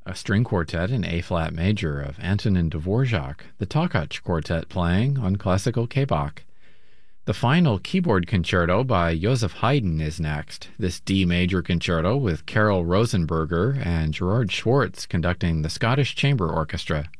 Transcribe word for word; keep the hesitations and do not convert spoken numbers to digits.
a string quartet in A-flat major of Antonin Dvorak, the Tokac Quartet playing on classical K-Bach. The final keyboard concerto by Joseph Haydn is next, this D major concerto with Carol Rosenberger and Gerard Schwartz conducting the Scottish Chamber Orchestra.